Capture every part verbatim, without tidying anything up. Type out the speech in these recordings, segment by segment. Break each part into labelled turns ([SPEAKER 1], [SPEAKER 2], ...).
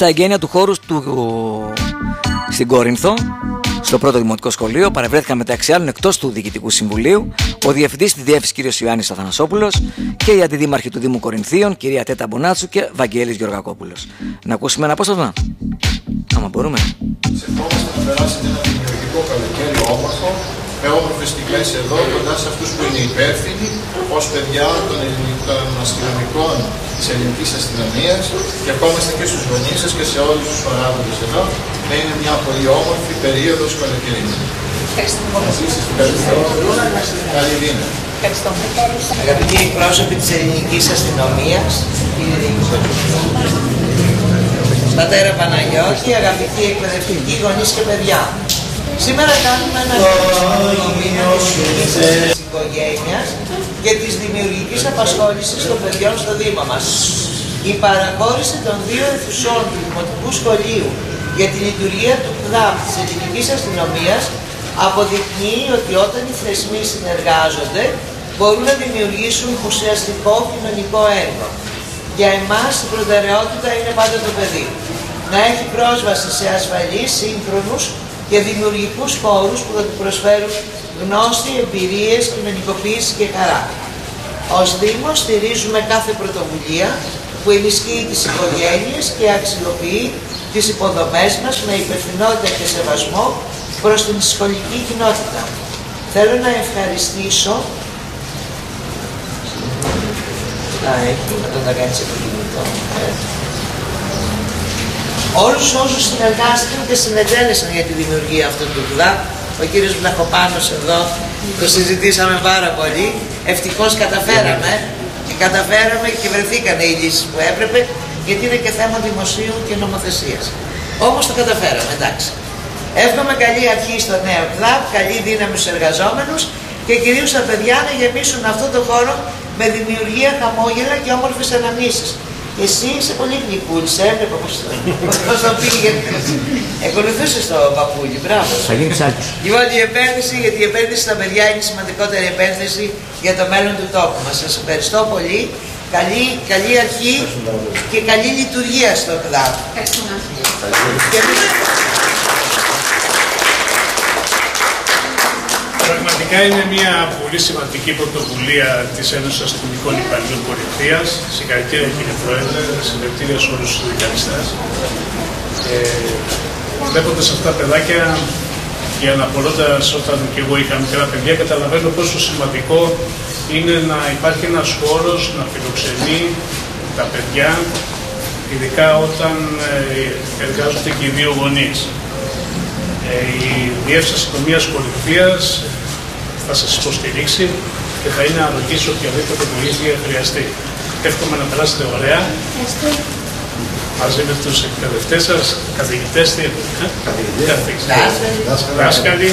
[SPEAKER 1] Έζησα εγγένεια του χώρου του στην Κόρινθο, στο πρώτο δημοτικό σχολείο. Παρευρέθηκαν μεταξύ άλλων εκτός του Διοικητικού Συμβουλίου ο Διευθυντής της Διεύθυνσης κ. Ιωάννης Αθανασόπουλος και οι Αντιδήμαρχοι του Δήμου Κορινθίων, κυρία Τέτα Μπονάτσου και Βαγγέλης Γεωργακόπουλος. Να ακούσουμε ένα απόσπασμα, άμα μπορούμε.
[SPEAKER 2] Ευχόμαστε να περάσετε ένα δημιουργικό καλοκαίρι όμορφο, με όμορφες στιγμές εδώ, κοντά σε αυτούς που είναι υπεύθυνοι, ως παιδιά των, των αστυνομικών της ελληνικής αστυνομίας, και ευχόμαστε και στους γονείς σας και σε όλους τους παράγοντες εδώ, να είναι μια πολύ όμορφη περίοδος καλοκαιρινή. Καλή δύναμη.
[SPEAKER 3] Αγαπητοί εκπρόσωποι της ελληνικής αστυνομίας, κύριε Διοικητή, πατέρα Παναγιώτη, αγαπητοί εκπαιδευτικοί, γονείς και παιδιά. Σήμερα κάνουμε ένα μήνυμα της οικογένειας και της δημιουργικής απασχόλησης των παιδιών στο Δήμο μας. Η παραχώρηση των δύο αιθουσών του Δημοτικού Σχολείου για τη λειτουργία του ΚΔΑΠ της ελληνικής αστυνομίας αποδεικνύει ότι όταν οι θεσμοί συνεργάζονται μπορούν να δημιουργήσουν ουσιαστικό κοινωνικό έργο. Για εμάς η προτεραιότητα είναι πάντα το παιδί. Να έχει πρόσβαση σε ασφαλείς, σύγχρονους και δημιουργικούς χώρους που θα του προσφέρουν γνώση, εμπειρίες, κοινωνικοποίηση και χαρά. Ως Δήμος στηρίζουμε κάθε πρωτοβουλία που ενισχύει τις οικογένειες και αξιοποιεί τις υποδομές μας με υπευθυνότητα και σεβασμό προς την σχολική κοινότητα. Θέλω να ευχαριστήσω Α, έχει, να το κάνει σε κινητό. Όλους όσους συνεργάστηκαν και συνετέλεσαν για τη δημιουργία αυτού του ΚΔΑΠ, ο κύριος Βλαχοπάνος εδώ, το συζητήσαμε πάρα πολύ, ευτυχώς καταφέραμε και καταφέραμε και βρεθήκαν οι λύσεις που έπρεπε, γιατί είναι και θέμα δημοσίου και νομοθεσίας. Όμως το καταφέραμε, εντάξει. Εύχομαι καλή αρχή στο νέο ΚΔΑΠ, καλή δύναμη στους εργαζόμενους και κυρίως τα παιδιά να γεμίσουν αυτό το χώρο με δημιουργία, χαμόγελα και όμορφες αναμνήσεις. Εσύ είσαι πολύ γλυκούλης, έβλεπα πώς το πήγε. Ακολουθούσες το παππούλι, μπράβο.
[SPEAKER 1] Θα γίνει ψάκης.
[SPEAKER 3] Λοιπόν, η επένδυση, γιατί η επένδυση στα παιδιά είναι η σημαντικότερη επένδυση για το μέλλον του τόπου μας. Σας ευχαριστώ πολύ. Καλή, καλή αρχή και καλή λειτουργία στο ΚΔΑΠ.
[SPEAKER 4] Πραγματικά είναι μια πολύ σημαντική πρωτοβουλία της Ένωσης Αστυνομικών Υπαλλήλων Κορινθίας. Συγχαρητήρια κύριε Πρόεδρε, συγχαρητήρια σε όλους τους συνδικαλιστές. Ε, βλέποντας αυτά τα παιδάκια και αναπολώντας όταν και εγώ είχα μικρά παιδιά, καταλαβαίνω πόσο σημαντικό είναι να υπάρχει ένας χώρος να φιλοξενεί τα παιδιά, ειδικά όταν ε, εργάζονται και οι δύο γονείς. Η Διεύθυνση Αστυνομίας Κορινθίας θα σας υποστηρίξει και θα είναι αρρωγή σε οποιαδήποτε βοήθεια χρειαστεί. Εύχομαι να περάσετε ωραία μαζί με τους εκπαιδευτές σας, καθηγητές, δάσκαλοι.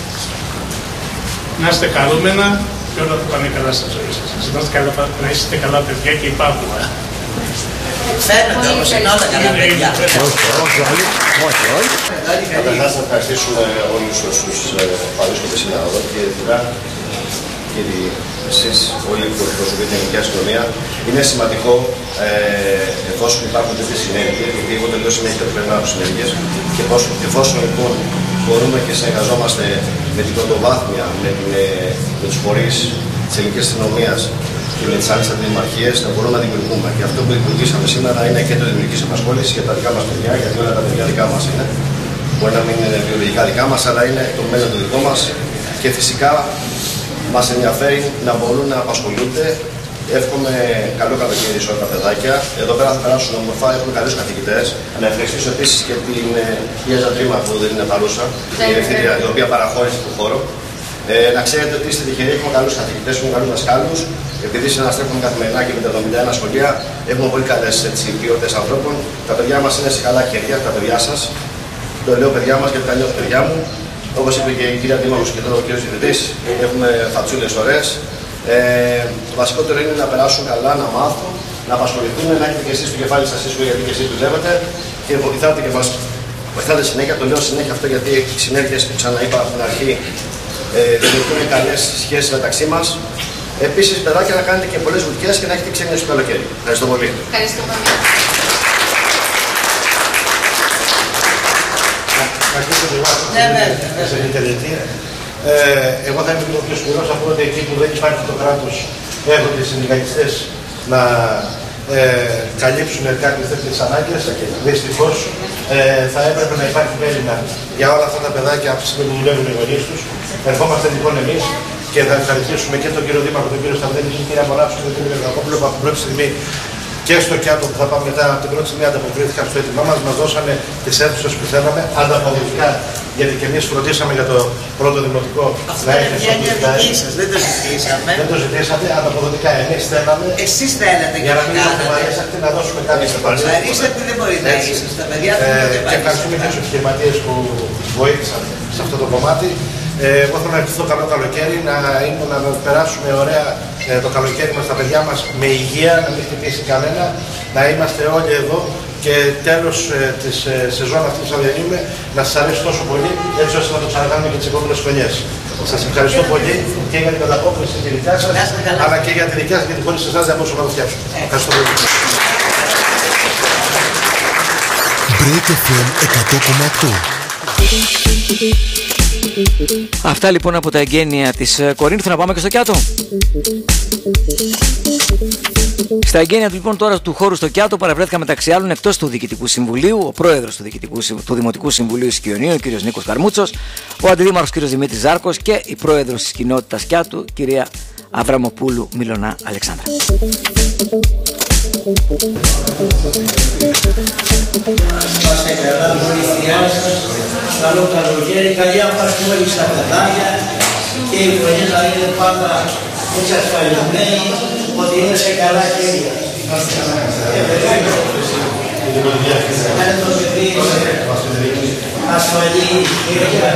[SPEAKER 4] Να είστε χαρούμενα και όλα θα πάνε καλά στη ζωή σας. Να είστε καλά παιδιά και υπάρχουν.
[SPEAKER 3] Φαίνεται όμως είναι όλα καλά παιδιά.
[SPEAKER 2] Όχι, όχι. Καταρχάς να ευχαριστήσουμε όλους όσους παρρίσκονται σήμερα εδώ και ειδικά κύριοι εσείς όλοι που εκπροσωπείτε την ελληνική αστυνομία. Είναι σημαντικό ε, εφόσον υπάρχουν τέτοιες συνέργειες, γιατί εγώ τελείω συνέχεια το πρέπει να έχω συνέργειες, και εφόσον, εφόσον λοιπόν μπορούμε και συνεργαζόμαστε με την πρωτοβάθμια, με, με, με τους φορείς της ελληνικής αστυνομίας και με τις άλλες αντιδημαρχίες, να μπορούμε να δημιουργούμε. Και αυτό που δημιουργήσαμε σήμερα είναι και το δημιουργική απασχόληση για τα δικά μας παιδιά, γιατί όλα τα παιδιά δικά μας είναι. Μπορεί να μην είναι βιολογικά δικά μας, αλλά είναι το μέλλον το δικό μας. Και φυσικά μας ενδιαφέρει να μπορούν να απασχολούνται. Εύχομαι καλό καλοκαίρι σε όλα τα παιδάκια. Εδώ πέρα θα περάσουν όμορφα, έχουμε καλούς καθηγητές. Να ευχαριστήσω επίσης και την κυρία Ζαντρίμα που δεν είναι παρούσα, η ευθύντρια, η οποία παραχώρησε τον χώρο. Ε, να ξέρετε ότι είστε τυχεροί, έχουμε καλούς καθηγητές, έχουμε καλούς δασκάλους. Επειδή συναστρέφουμε καθημερινά και με τα εβδομήντα ένα σχολεία, έχουμε πολύ καλές ποιότητες ανθρώπων. Τα παιδιά μας είναι σε καλά χέρια, τα παιδιά σας. Το λέω παιδιά μας γιατί τα νιώθω παιδιά μου. Όπως είπε και η κυρία Δήμαρχος και τώρα ο κύριος Διευθυντής, έχουμε φατσούλες ωραίες. Ε, το βασικότερο είναι να περάσουν καλά, να μάθουν, να απασχοληθούν, να έχετε και εσείς το κεφάλι σας ίσως γιατί και εσείς δουλεύετε και βοηθάτε και μας βοηθάτε συνέχεια. Το λέω συνέχεια αυτό γιατί οι συνέργειες που ξαναείπα από την αρχή ε, δημιουργούν καλές σχέσεις μεταξύ μας. Επίσης, παιδάκια, να κάνετε και πολλές βουτιές και να έχετε ξένες στο καλοκαίρι. Ευχαριστώ πολύ.
[SPEAKER 5] Ευχαριστώ πολύ.
[SPEAKER 3] Ναι, βέβαια.
[SPEAKER 2] Εγώ θα είμαι λίγο πιο σκληρός, από ότι εκεί που δεν υπάρχει το κράτος έρχονται οι συνδικαλιστές να ε, καλύψουν κάποιες τέτοιες ανάγκες. Δυστυχώς ε, θα έπρεπε να υπάρχει μέρημνα για όλα αυτά τα παιδάκια από τη στιγμή που δουλεύουν οι γονείς τους. Ερχόμαστε λοιπόν εμείς και θα ευχαριστήσουμε και τον κύριο Δήμαρχο, τον κύριο Σταυρίδη και την κυρία Μονάψου και τον κύριο Γραφόπουλο που από την πρώτη στιγμή και στο Κιάτο που θα πάμε μετά, από την πρώτη στιγμή ανταποκρίθηκαν στο έτοιμά μας, μας δώσανε τις αίθουσες που θέλαμε, ανταποδοτικά, γιατί και εμείς φροντίσαμε για το πρώτο δημοτικό
[SPEAKER 3] να έχει αυτό που δική σας, δεν το ζητήσαμε.
[SPEAKER 2] Δεν το ζητήσατε, ανταποδοτικά εμείς θέλαμε.
[SPEAKER 3] Εσείς θέλατε
[SPEAKER 2] για να μην αρέσατε να δώσουμε κάποιες επαρκές.
[SPEAKER 3] Αρίσατε δεν μπορεί να είσαστε, τα παιδιά δεν μπορεί να
[SPEAKER 2] Και ευχαριστούμε και τους επιχειρηματίες που βοήθησαν σε αυτό το κομμάτι. Ε, εγώ θέλω να ευχηθώ καλό καλοκαίρι, να, να περάσουμε ωραία ε, το καλοκαίρι μας, τα παιδιά μας με υγεία, να μην χτυπήσει κανένα, να είμαστε όλοι εδώ και τέλος ε, της ε, σεζόν αυτής που θα διανύουμε να σας αρέσει τόσο πολύ, έτσι ώστε να το ξανακάνουμε και τις επόμενες χρονιές. Σας ευχαριστώ πολύ και για την καταπόκριση τη δικιά σας, αλλά και για τη δικιά σας, γιατί χωρίς εσάς δεν μπορούσαμε να το φτιάξουμε. Ευχαριστώ πολύ.
[SPEAKER 5] Break εφ εμ εκατό κόμμα οκτώ.
[SPEAKER 1] Αυτά λοιπόν από τα εγγένεια της Κορίνθου. Να πάμε και στο Κιάτο. Στα εγγένεια λοιπόν τώρα του χώρου στο Κιάτο παρευρέθηκαν μεταξύ άλλων εκτός του Διοικητικού Συμβουλίου ο πρόεδρος του, του Δημοτικού Συμβουλίου Σκιονίου, ο κ. Νίκος Καρμούτσος, ο αντιδήμαρχος κ. Δημήτρης Ζάρκος και η πρόεδρος της κοινότητας Κιάτου, κυρία Αβραμοπούλου Μιλωνά Αλεξάνδρα.
[SPEAKER 6] Πάστε καλά, βοήθειά σας, καλό καλοκαίρι, καλή απασχόληση στα παιδάκια και οι γονείς να είναι πάντα έτσι ασφαλισμένοι ότι είναι σε καλά χέρια. Και βέβαια, να είναι το παιδί ασφαλή χέρια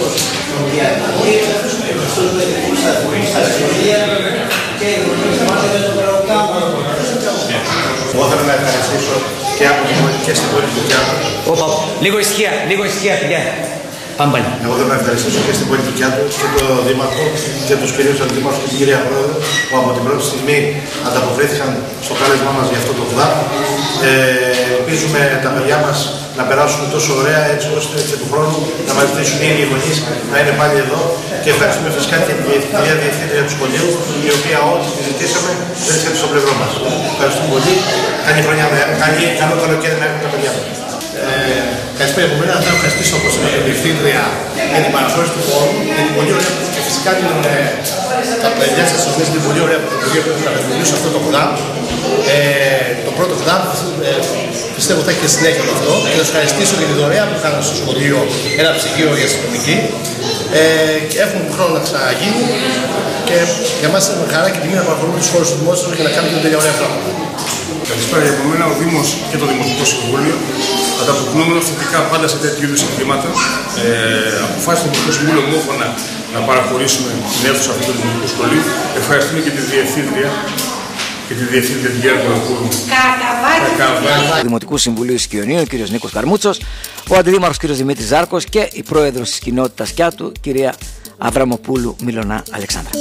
[SPEAKER 6] στους παιδικούς σταθμούς, στα σχολεία και οι γονείς μας με το προκάμενο.
[SPEAKER 2] Εγώ θέλω να ευχαριστήσω και από την και στην πόλη του Κιάτου.
[SPEAKER 7] Λίγο ησυχία, λίγο ησυχία, παιδιά. Πάμε πάλι.
[SPEAKER 2] Εγώ θέλω να ευχαριστήσω και στην πόλη του Κιάτου και τον Δήμαρχο και τους κυρίους αντιδήμαρχους και την κυρία Πρόεδρο που από την πρώτη στιγμή ανταποκρίθηκαν στο κάλεσμά μας για αυτό το ΚΔΑ. Ε, ελπίζουμε τα παιδιά μας να περάσουν τόσο ωραία έτσι ώστε και του χρόνου να μας ζητήσουν οι ίδιοι γονείς να είναι πάλι εδώ. Και ευχαριστούμε φυσικά και την κυρία Διευθύντρια του σχολείου, η οποία ό,τι τη ζητήσαμε βρίσκεται στο πλευρό μας. Ευχαριστούμε πολύ. Καλή χρονιά, καλή, καλό καλοκαίρι να έχουμε τα παιδιά μας.
[SPEAKER 8] Ε, Καλησπέρα από μένα. Θα ευχαριστήσω όπως είναι η Διευθύντρια για την παραχώρηση του χώρου, για την πολύ ωραία και φυσικά την, ε, τα παιδιά σας νομίζουν την πολύ ωραία πρωτοβουλία που έχουν να δημιουργήσουν αυτό το ΚΔΑ. Ε, το πρώτο ΚΔΑ ε, πιστεύω θα έχει και συνέχεια με αυτό και θα σας ευχαριστήσω για τη δωρεά που κάνανε στο σχολείο ένα ψυγείο για αστυνομική. Ε, έχουμε χρόνο να ξαναγίνει και για μας είναι χαρά και τιμή να παρακολουθούμε τους χώρους του δημόσιου και να κάνουμε τέτοια ωραία πράγματα.
[SPEAKER 9] Καλησπέρα για μένα. Ο Δήμος και το Δημοτικό Συμβούλιο ανταποκρινόμενο θετικά πάντα σε τέτοιου είδους εγκλήματα. Ε, αποφάσισε το Δημοτικό Συμβούλιο ομόφωνα να παραχωρήσουμε την αίθουσα αυτού του Δημοτικού Σχολείου. Ευχαριστούμε και τη Διευθύντρια και τη Διευθύντρια την κυρία Αβραμοπούλου
[SPEAKER 1] του Δημοτικού Συμβουλίου Σκιονίου, ο κ. Νίκος Καρμούτσος, ο αντιδήμαρχος κ. Δημήτρης Ζάρκος και η πρόεδρος της κοινότητας Κιάτου, κυρία Αβραμοπούλου Μιλωνά Αλεξάνδρα.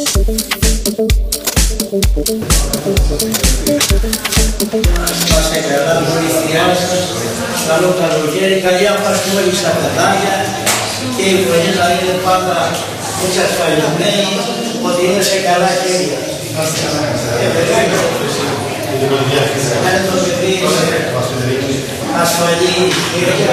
[SPEAKER 6] Πάστε καλά, βοήθειά σας, καλό καλοκαίρι, καλή απασχόληση στα παιδάκια και οι γονείς να είναι πάντα έτσι ασφαλισμένοι ότι είναι σε καλά χέρια. Και βέβαια, να είναι το παιδί ασφαλή χέρια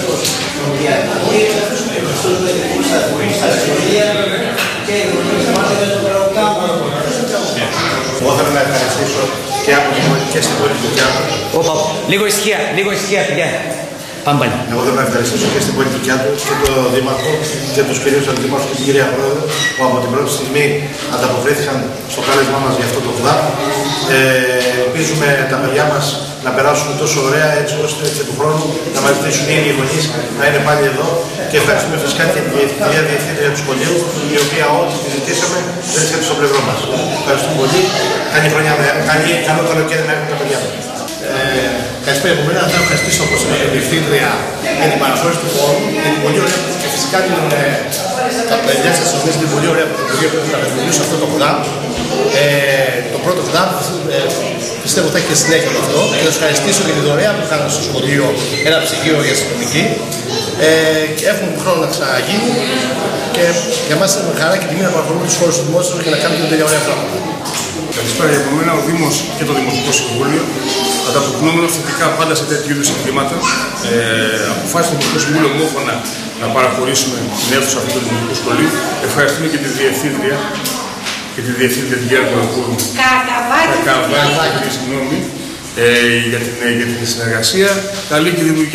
[SPEAKER 6] στους παιδικούς σταθμούς, στα σχολεία και οι γονείς μας με το προκάμενο.
[SPEAKER 2] Εγώ θέλω να ευχαριστήσω και από την πόλη και στην πόλη του Κιάτου.
[SPEAKER 7] Λίγο ησυχία, λίγο ησυχία, παιδιά. Πάμε πάλι.
[SPEAKER 2] Εγώ θέλω να ευχαριστήσω και στην πόλη του Κιάτου και τον Δήμαρχο και τους κυρίους αντιδήμαρχους και την κυρία Πρόεδρο που από την πρώτη στιγμή ανταποκρίθηκαν στο κάλεσμά μας για αυτό το ΚΔΑ. Ε, ελπίζουμε τα παιδιά μας να περάσουν τόσο ωραία έτσι ώστε και του χρόνου να μας ζητήσουν οι ίδιοι γονείς να είναι πάλι εδώ. Και ευχαριστούμε φυσικά και την κυρία Διευθύντρια του σχολείου, η οποία ό,τι τη ζητήσαμε βρίσκεται στο πλευρό μας. Ευχαριστούμε πολύ. Καλή χρονιά, καλή, καλό καλοκαίρι να έχουμε τα παιδιά μας.
[SPEAKER 8] Καλησπέρα από μένα. Θα ευχαριστήσω όπως είναι η Διευθύντρια για την παραχώρηση του χώρου, για την πολύ ωραία και φυσικά την, ε, τα παιδιά σας νομίζουν την πολύ ωραία πρωτοβουλία που έχουν να δημιουργήσουν αυτό το κλαμπ. Ε, το πρώτο κλαμπ ε, πιστεύω θα έχει και συνέχεια με αυτό. Και θα σας ευχαριστήσω για τη δωρεά που κάνατε στο σχολείο ένα ψυγείο για αστυνομική. Ε, και έχουν χρόνο να ξαναγίνει και για μας είναι χαρά και τιμή να παρακολουθούμε τους χώρους του δημόσιου και να κάνουμε και τέτοια ωραία πράγματα.
[SPEAKER 9] Καλησπέρα για από μένα. Ο Δήμος και το Δημοτικό Συμβούλιο, ανταποκρινόμενο θετικά πάντα σε τέτοιου είδους εγκλήματα, ε, αποφάσισε το Δημοτικό Συμβούλιο ομόφωνα να παραχωρήσουμε την αίθουσα αυτού του Δημοτικού Σχολείου. Ευχαριστούμε και τη Διευθύντρια και τη Διευθύντρια την Γιάννη Κολοκούρου Κακαβάκη, συγγνώμη, ε, για, την, για την συνεργασία. Καλή και δημιουργία.